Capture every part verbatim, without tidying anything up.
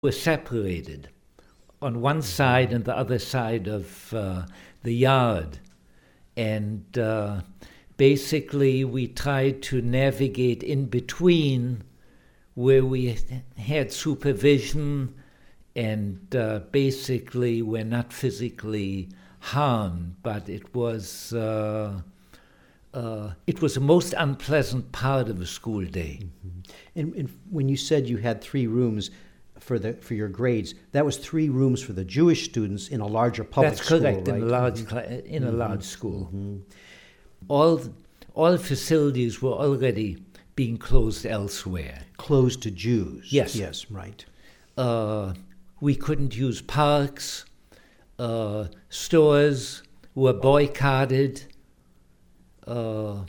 were separated on one side and the other side of uh, the yard. And uh, basically we tried to navigate in between where we had supervision and uh, basically were not physically harmed, but it was uh, uh, it was the most unpleasant part of a school day. Mm-hmm. And, and when you said you had three rooms for the for your grades, that was three rooms for the Jewish students in a larger public That's school, correct, right? in a large cla- in a large school. Mm-hmm. All all facilities were already being closed elsewhere. Closed to Jews. Yes. Yes, right. Uh, we couldn't use parks. Uh, stores were boycotted. Uh,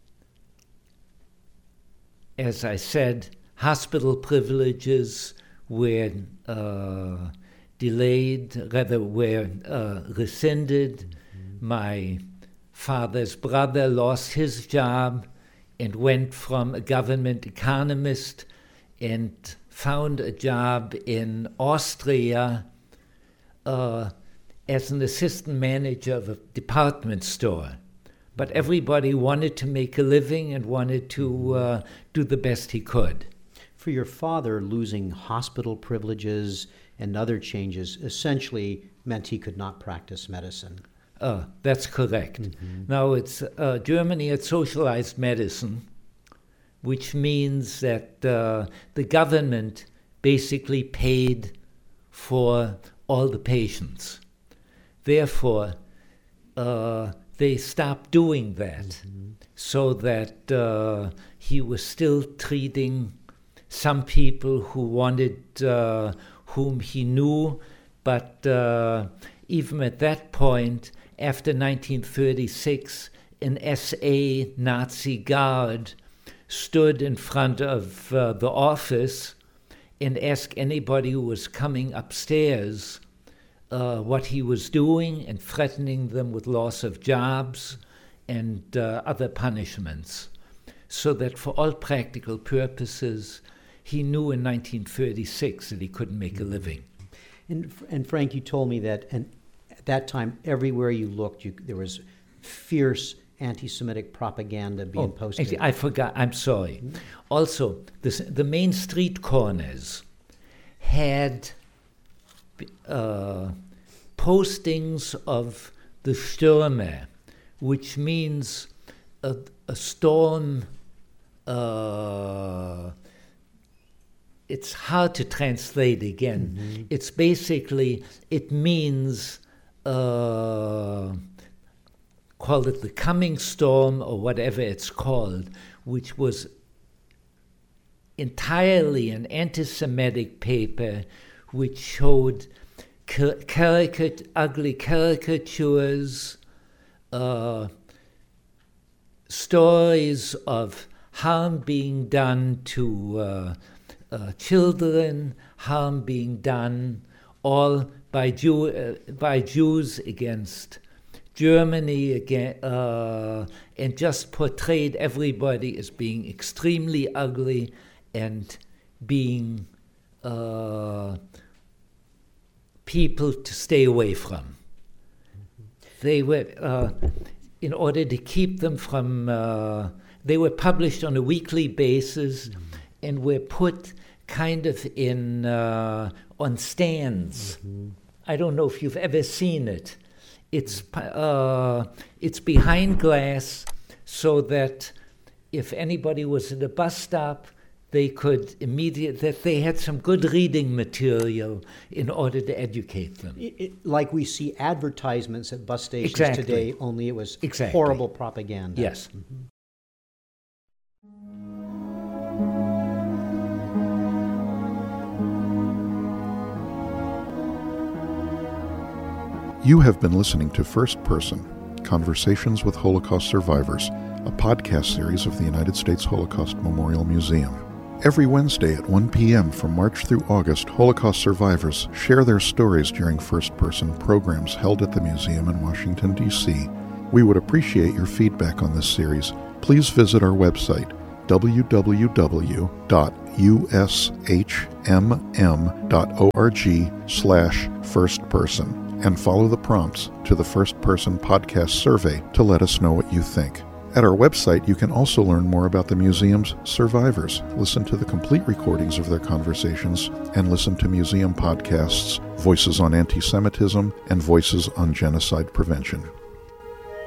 as I said, hospital privileges were uh, delayed, rather were uh, rescinded. Mm-hmm. My father's brother lost his job and went from a government economist and found a job in Austria uh, as an assistant manager of a department store. But everybody wanted to make a living and wanted to uh, do the best he could. For your father, losing hospital privileges and other changes essentially meant he could not practice medicine. Uh, that's correct. Mm-hmm. Now, it's uh, Germany had socialized medicine, which means that uh, the government basically paid for all the patients. Therefore, uh, they stopped doing that, mm-hmm. so that uh, he was still treating some people who wanted, uh, whom he knew, but uh, even at that point, after nineteen thirty-six, an S A Nazi guard stood in front of uh, the office and asked anybody who was coming upstairs uh, what he was doing and threatening them with loss of jobs and uh, other punishments. So that for all practical purposes, he knew in nineteen thirty-six that he couldn't make a living. And, and Frank, you told me that and at that time, everywhere you looked, you, there was fierce anti-Semitic propaganda being oh, posted. I forgot, I'm sorry. Mm-hmm. Also, this, the main street corners had uh, postings of the Stürme, which means a, a storm. Uh, it's hard to translate again. Mm-hmm. It's basically, it means, uh, call it the coming storm or whatever it's called, which was entirely an anti-Semitic paper which showed car- caricat- ugly caricatures, uh, stories of harm being done to uh, uh, children, harm being done all by, Jew- uh, by Jews against Germany, again, uh, and just portrayed everybody as being extremely ugly and being uh, people to stay away from. They were, uh, in order to keep them from, uh, they were published on a weekly basis mm-hmm. and were put kind of in, uh, on stands. Mm-hmm. I don't know if you've ever seen it. It's uh, it's behind glass so that if anybody was at a bus stop, they could immediately, that they had some good reading material in order to educate them. It, it, like we see advertisements at bus stations exactly. today, only it was exactly. horrible propaganda. Yes. Mm-hmm. You have been listening to First Person, Conversations with Holocaust Survivors, a podcast series of the United States Holocaust Memorial Museum. Every Wednesday at one p.m. from March through August, Holocaust survivors share their stories during First Person programs held at the museum in Washington, D C. We would appreciate your feedback on this series. Please visit our website, w w w dot u s h m m dot org slash first person and follow the prompts to the First Person Podcast survey to let us know what you think. At our website, you can also learn more about the museum's survivors, listen to the complete recordings of their conversations, and listen to museum podcasts, Voices on Anti-Semitism and Voices on Genocide Prevention.